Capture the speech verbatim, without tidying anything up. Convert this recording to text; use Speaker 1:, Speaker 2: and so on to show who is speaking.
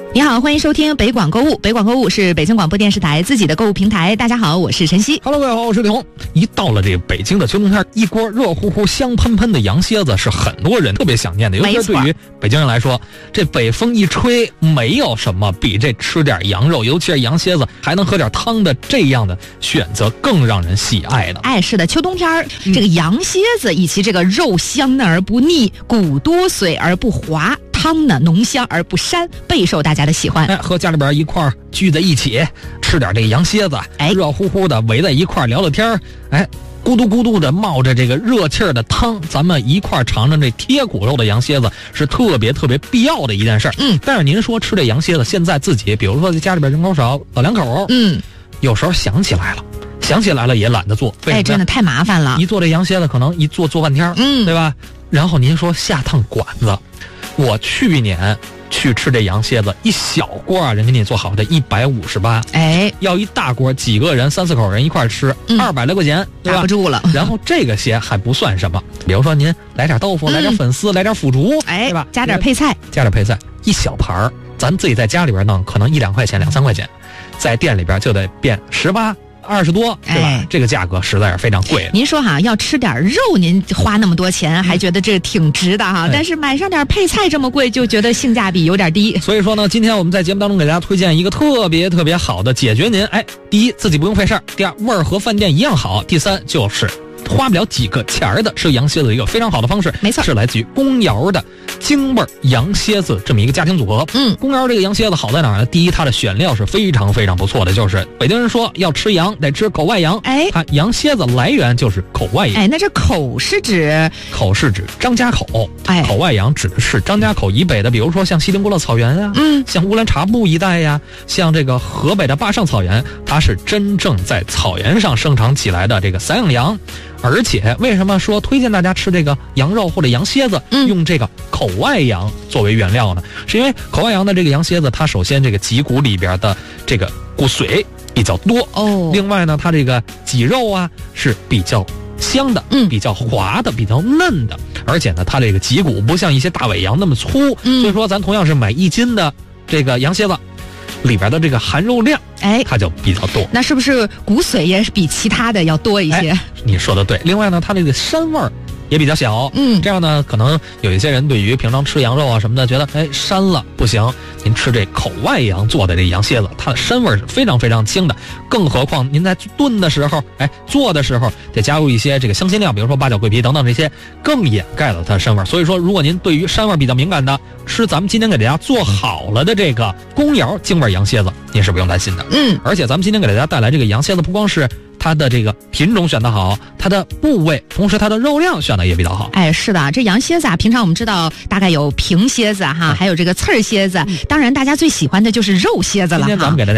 Speaker 1: 你好，欢迎收听北广购物。北广购物是北京广播电视台自己的购物平台。大家好，我是晨曦。
Speaker 2: Hello， 各位好，我是李红。一到了这个北京的秋冬天，一锅热乎乎、香喷喷的羊蝎子是很多人特别想念的。尤其是对于北京人来说，这北风一吹，没有什么比这吃点羊肉，尤其是羊蝎子，还能喝点汤的这样的选择更让人喜爱的。
Speaker 1: 哎，是的，秋冬天、嗯、这个羊蝎子以及这个肉香嫩而不腻，骨多水而不滑。汤呢浓香而不膻，备受大家的喜欢。
Speaker 2: 哎，和家里边一块儿聚在一起，吃点这个羊蝎子，哎，热乎乎的围在一块儿聊聊天，哎，咕嘟咕嘟的冒着这个热气儿的汤，咱们一块儿尝尝这贴骨肉的羊蝎子，是特别特别必要的一件事。
Speaker 1: 嗯，
Speaker 2: 但是您说吃这羊蝎子，现在自己比如说在家里边人口少，老两口，
Speaker 1: 嗯，
Speaker 2: 有时候想起来了。想起来了也懒得做，
Speaker 1: 哎，真的太麻烦了。
Speaker 2: 一做这羊蝎子，可能一做做半天，
Speaker 1: 嗯，
Speaker 2: 对吧？然后您说下趟馆子，我去年去吃这羊蝎子，一小锅啊，人给你做好的一百五十八，
Speaker 1: 哎，
Speaker 2: 要一大锅，几个人三四口人一块吃，二百来块钱，对吧？
Speaker 1: 打不住了。
Speaker 2: 然后这个些还不算什么，比如说您来点豆腐，嗯、来点粉丝，来点腐竹，
Speaker 1: 哎，
Speaker 2: 对吧？
Speaker 1: 加点配菜，
Speaker 2: 加点配菜，一小盘儿，咱自己在家里边弄，可能一两块钱，两三块钱，在店里边就得变十八。二十多，对吧？
Speaker 1: 哎，
Speaker 2: 这个价格实在是非常贵的。
Speaker 1: 您说哈，要吃点肉，您花那么多钱，还觉得这挺值的哈。嗯、但是买上点配菜这么贵，就觉得性价比有点低。
Speaker 2: 所以说呢，今天我们在节目当中给大家推荐一个特别特别好的解决您，哎，第一自己不用费事儿，第二味儿和饭店一样好，第三就是花不了几个钱儿的吃羊蝎子的一个非常好的方式。
Speaker 1: 没错，
Speaker 2: 是来自于公窑的京味羊蝎子这么一个家庭组合。
Speaker 1: 嗯，
Speaker 2: 公窑这个羊蝎子好在哪儿呢？第一，它的选料是非常非常不错的，就是北京人说要吃羊得吃口外羊，
Speaker 1: 哎，
Speaker 2: 它羊蝎子来源就是口外羊。
Speaker 1: 哎，那这口是指
Speaker 2: 口是指张家口，
Speaker 1: 哎，
Speaker 2: 口外羊指的是张家口以北的，比如说像锡林郭勒草原呀，
Speaker 1: 嗯，
Speaker 2: 像乌兰察布一带呀，像这个河北的坝上草原，它是真正在草原上生长起来的这个散养羊。而且为什么说推荐大家吃这个羊肉或者羊蝎子，
Speaker 1: 嗯、
Speaker 2: 用这个口外羊作为原料呢？是因为口外羊的这个羊蝎子，它首先这个脊骨里边的这个骨髓比较多
Speaker 1: 哦，
Speaker 2: 另外呢，它这个脊肉啊是比较香的，
Speaker 1: 嗯，
Speaker 2: 比较滑的，比较嫩的，而且呢，它这个脊骨不像一些大尾羊那么粗，
Speaker 1: 嗯，
Speaker 2: 所以说咱同样是买一斤的这个羊蝎子，里边的这个含肉量，
Speaker 1: 哎，
Speaker 2: 它就比较多。
Speaker 1: 那是不是骨髓也是比其他的要多一些？
Speaker 2: 哎、你说的对。另外呢，它这个膻味儿也比较小，
Speaker 1: 嗯，
Speaker 2: 这样呢，可能有一些人对于平常吃羊肉啊什么的，觉得哎膻了不行。您吃这口外羊做的这羊蝎子，它的膻味是非常非常轻的。更何况您在炖的时候，哎做的时候得加入一些这个香辛料，比如说八角、桂皮等等这些，更掩盖了它的膻味。所以说，如果您对于膻味比较敏感的，吃咱们今天给大家做好了的这个公窑京味羊蝎子，您是不用担心的。
Speaker 1: 嗯，
Speaker 2: 而且咱们今天给大家带来这个羊蝎子，不光是它的这个品种选得好，它的部位，同时它的肉量选得也比较好。
Speaker 1: 哎，是的，这羊蝎子啊，平常我们知道大概有平蝎子哈，嗯、还有这个刺儿蝎子，嗯、当然大家最喜欢的就是肉蝎子了哈。
Speaker 2: 今天咱们给大家